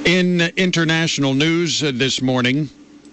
In international news this morning,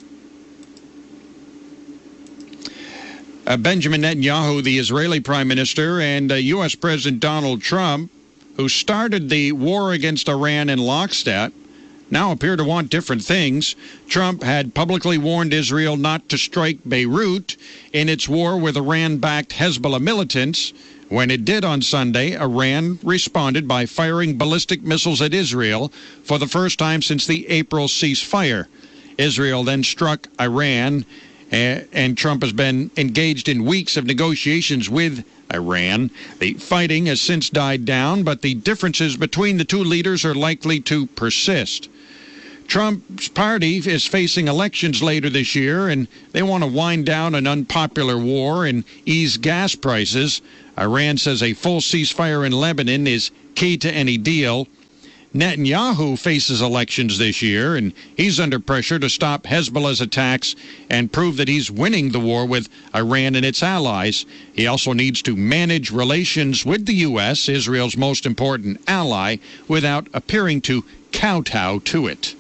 Benjamin Netanyahu, the Israeli Prime Minister, and U.S. President Donald Trump, who started the war against Iran in lockstep, now appear to want different things. Trump had publicly warned Israel not to strike Beirut in its war with Iran-backed Hezbollah militants. When it did on Sunday, Iran responded by firing ballistic missiles at Israel for the first time since the April ceasefire. Israel then struck Iran, and Trump has been engaged in weeks of negotiations with Iran. The fighting has since died down, but the differences between the two leaders are likely to persist. Trump's party is facing elections later this year, and they want to wind down an unpopular war and ease gas prices. Iran says a full ceasefire in Lebanon is key to any deal. Netanyahu faces elections this year, and he's under pressure to stop Hezbollah's attacks and prove that he's winning the war with Iran and its allies. He also needs to manage relations with the U.S., Israel's most important ally, without appearing to kowtow to it.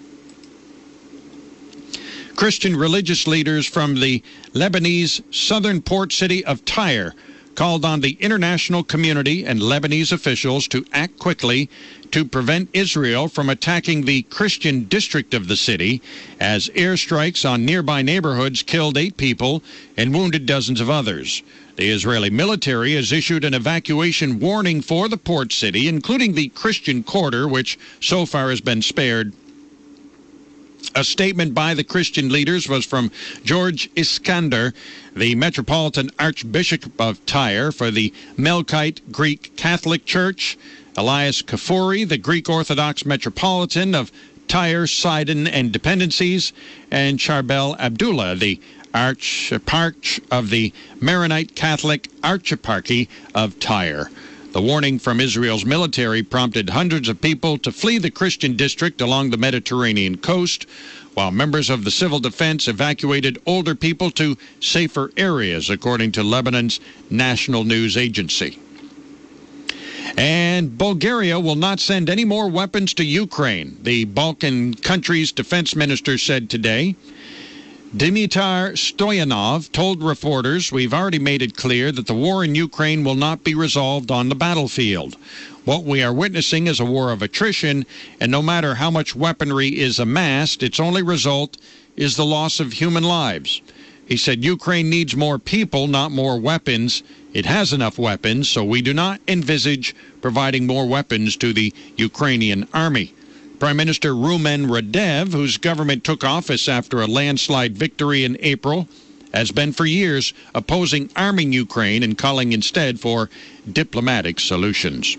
Christian religious leaders from the Lebanese southern port city of Tyre called on the international community and Lebanese officials to act quickly to prevent Israel from attacking the Christian district of the city, as airstrikes on nearby neighborhoods killed 8 people and wounded dozens of others. The Israeli military has issued an evacuation warning for the port city, including the Christian quarter, which so far has been spared. A statement by the Christian leaders was from George Iskander, the Metropolitan Archbishop of Tyre for the Melkite Greek Catholic Church, Elias Kafuri, the Greek Orthodox Metropolitan of Tyre, Sidon, and Dependencies, and Charbel Abdullah, the Archparch of the Maronite Catholic Archeparchy of Tyre. The warning from Israel's military prompted hundreds of people to flee the Christian district along the Mediterranean coast, while members of the civil defense evacuated older people to safer areas, according to Lebanon's national news agency. And Bulgaria will not send any more weapons to Ukraine, the Balkan country's defense minister said today. Dimitar Stoyanov told reporters, "We've already made it clear that the war in Ukraine will not be resolved on the battlefield. What we are witnessing is a war of attrition, and no matter how much weaponry is amassed, its only result is the loss of human lives." He said Ukraine needs more people, not more weapons. It has enough weapons, so we do not envisage providing more weapons to the Ukrainian army. Prime Minister Rumen Radev, whose government took office after a landslide victory in April, has been for years opposing arming Ukraine and calling instead for diplomatic solutions.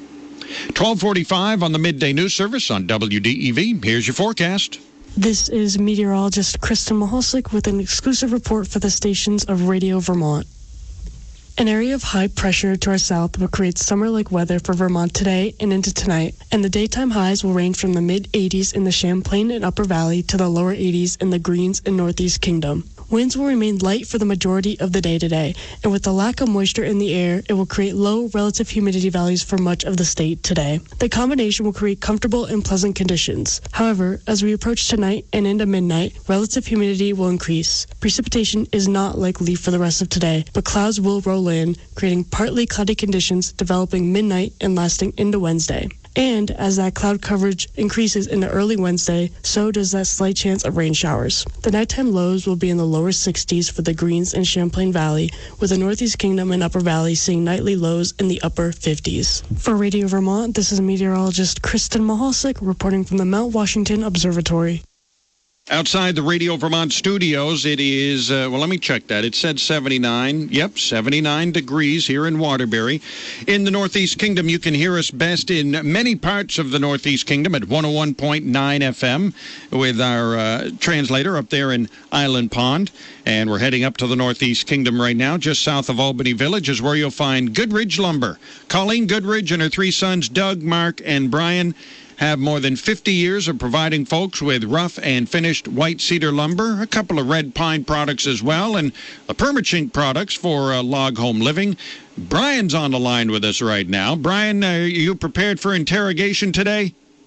12:45 on the Midday News Service on WDEV. Here's your forecast. This is meteorologist Kristen Maholsik with an exclusive report for the stations of Radio Vermont. An area of high pressure to our south will create summer-like weather for Vermont today and into tonight, and the daytime highs will range from the mid-80s in the Champlain and Upper Valley to the lower 80s in the Greens and Northeast Kingdom. Winds will remain light for the majority of the day today, and with the lack of moisture in the air, it will create low relative humidity values for much of the state today. The combination will create comfortable and pleasant conditions. However, as we approach tonight and into midnight, relative humidity will increase. Precipitation is not likely for the rest of today, but clouds will roll in, creating partly cloudy conditions developing midnight and lasting into Wednesday. And as that cloud coverage increases into early Wednesday, so does that slight chance of rain showers. The nighttime lows will be in the lower 60s for the Greens and Champlain Valley, with the Northeast Kingdom and Upper Valley seeing nightly lows in the upper 50s. For Radio Vermont, this is meteorologist Kristen Maholsik reporting from the Mount Washington Observatory. Outside the Radio Vermont studios, it is, let me check that. It said 79. Yep, 79 degrees here in Waterbury. In the Northeast Kingdom, you can hear us best in many parts of the Northeast Kingdom at 101.9 FM with our translator up there in Island Pond. And we're heading up to the Northeast Kingdom right now. Just south of Albany Village is where you'll find Goodridge Lumber. Colleen Goodridge and her 3 sons, Doug, Mark, and Brian, have more than 50 years of providing folks with rough and finished white cedar lumber, a couple of red pine products as well, and the Permachink products for log home living. Brian's on the line with us right now. Brian, are you prepared for interrogation today?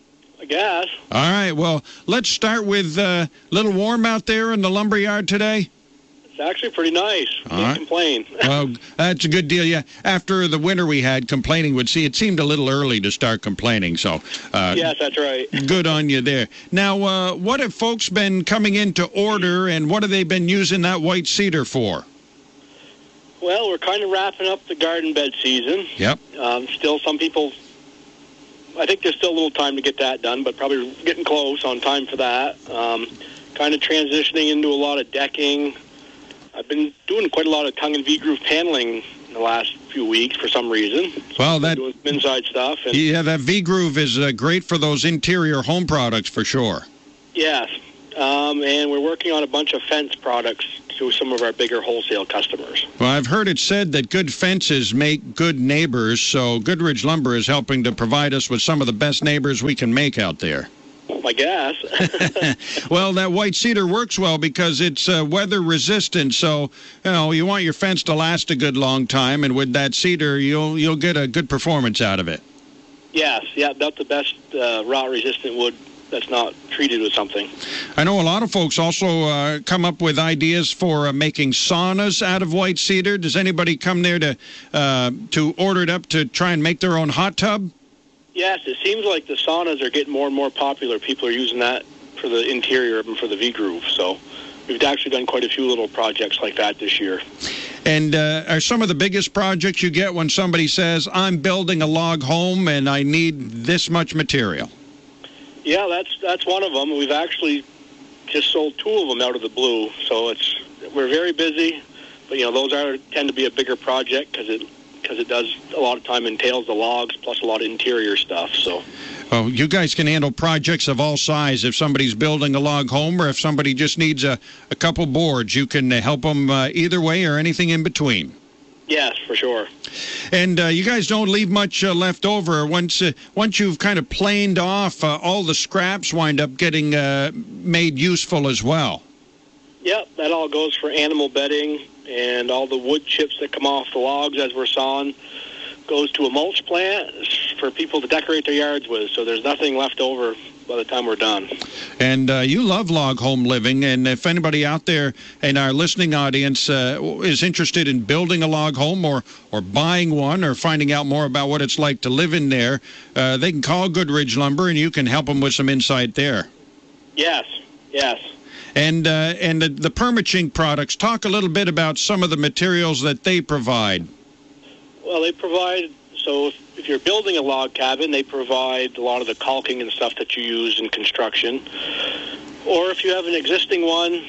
guess. All right, well, let's start with a little warm out there in the lumberyard today. It's actually pretty nice. Can't complain. Well, that's a good deal. Yeah, after the winter we had, complaining it seemed a little early to start complaining. So, yes, that's right. Good on you there. Now, what have folks been coming in to order, and what have they been using that white cedar for? Well, we're kind of wrapping up the garden bed season. Yep. Still, some people, I think there's still a little time to get that done, but probably getting close on time for that. Kind of transitioning into a lot of decking. I've been doing quite a lot of tongue and V-groove paneling in the last few weeks for some reason. Well, doing some inside stuff. And yeah, that V-groove is great for those interior home products for sure. Yes, and we're working on a bunch of fence products to some of our bigger wholesale customers. Well, I've heard it said that good fences make good neighbors, so Goodrich Lumber is helping to provide us with some of the best neighbors we can make out there. I guess. Well, that white cedar works well because it's weather resistant, so you want your fence to last a good long time, and with that cedar, you'll get a good performance out of it. Yes, yeah, that's the best rot resistant wood that's not treated with something. I know a lot of folks also come up with ideas for making saunas out of white cedar. Does anybody come there to order it up to try and make their own hot tub? Yes, it seems like the saunas are getting more and more popular. People are using that for the interior and for the V-groove. So we've actually done quite a few little projects like that this year. And are some of the biggest projects you get when somebody says, I'm building a log home and I need this much material? Yeah, that's one of them. We've actually just sold 2 of them out of the blue. So we're very busy. But, those tend to be a bigger project because it does a lot of time entails the logs plus a lot of interior stuff. So, you guys can handle projects of all size. If somebody's building a log home or if somebody just needs a couple boards, you can help them either way or anything in between. Yes, for sure. And you guys don't leave much left over. Once you've kind of planed off, all the scraps wind up getting made useful as well. Yep, that all goes for animal bedding. And all the wood chips that come off the logs as we're sawing goes to a mulch plant for people to decorate their yards with. So there's nothing left over by the time we're done. And you love log home living. And if anybody out there in our listening audience is interested in building a log home or buying one or finding out more about what it's like to live in there, they can call Goodrich Lumber and you can help them with some insight there. Yes. And the Permachink products, talk a little bit about some of the materials that they provide. Well, they provide, so if you're building a log cabin, they provide a lot of the caulking and stuff that you use in construction. Or if you have an existing one,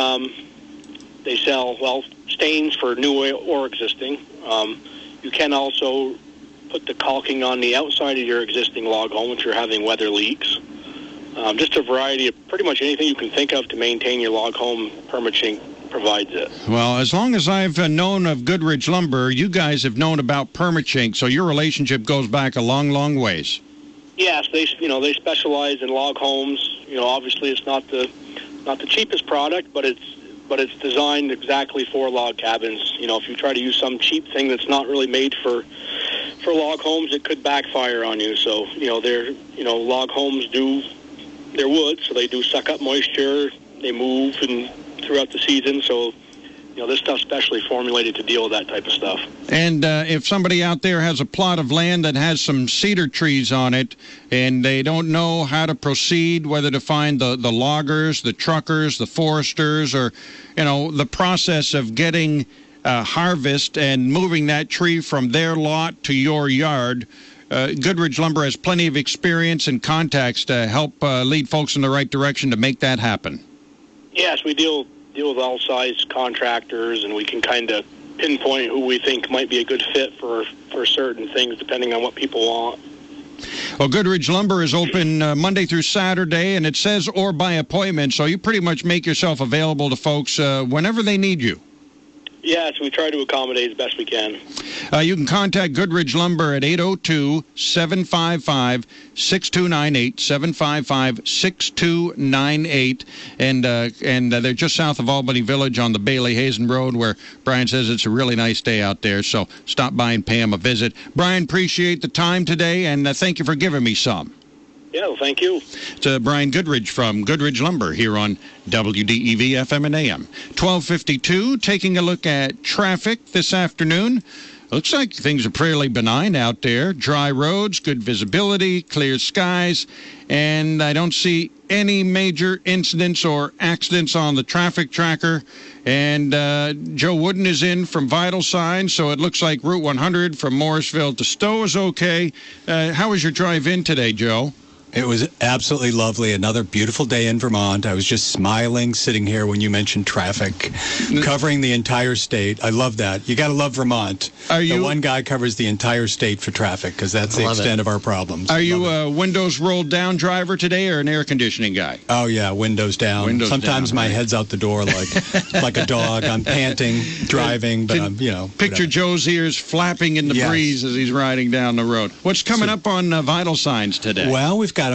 they sell, stains for new or existing. You can also put the caulking on the outside of your existing log home if you're having weather leaks. Just a variety of pretty much anything you can think of to maintain your log home, Permachink provides it. Well, as long as I've known of Goodrich Lumber, you guys have known about Permachink, so your relationship goes back a long, long ways. Yes, they specialize in log homes. Obviously it's not the cheapest product, but it's designed exactly for log cabins. If you try to use some cheap thing that's not really made for log homes, it could backfire on you. So, log homes they're wood, so they do suck up moisture. They move throughout the season, so this stuff's specially formulated to deal with that type of stuff. And if somebody out there has a plot of land that has some cedar trees on it and they don't know how to proceed, whether to find the loggers, the truckers, the foresters, or the process of getting harvest and moving that tree from their lot to your yard, Goodrich Lumber has plenty of experience and contacts to help lead folks in the right direction to make that happen. Yes, we deal with all size contractors, and we can kind of pinpoint who we think might be a good fit for certain things, depending on what people want. Well, Goodrich Lumber is open Monday through Saturday, and it says or by appointment, so you pretty much make yourself available to folks whenever they need you. Yes, we try to accommodate as best we can. You can contact Goodrich Lumber at 802-755-6298, 755-6298, and they're just south of Albany Village on the Bailey-Hazen Road, where Brian says it's a really nice day out there, so stop by and pay him a visit. Brian, appreciate the time today, and thank you for giving me some. Yeah, well, thank you. It's Brian Goodridge from Goodridge Lumber here on WDEV FM and AM. 1252, taking a look at traffic this afternoon. Looks like things are fairly benign out there. Dry roads, good visibility, clear skies, and I don't see any major incidents or accidents on the traffic tracker. And Joe Wooden is in from Vital Signs, so it looks like Route 100 from Morrisville to Stowe is okay. How was your drive in today, Joe? It was absolutely lovely. Another beautiful day in Vermont. I was just smiling sitting here when you mentioned traffic, covering the entire state. I love that. You got to love Vermont. The one guy covers the entire state for traffic because that's the extent of our problems. Are you a windows rolled down driver today or an air conditioning guy? Oh, yeah, windows down. Sometimes my head's out the door like a dog. I'm panting, driving, but I'm, Picture Joe's ears flapping in the breeze as he's riding down the road. What's coming up on Vital Signs today? Well, we've got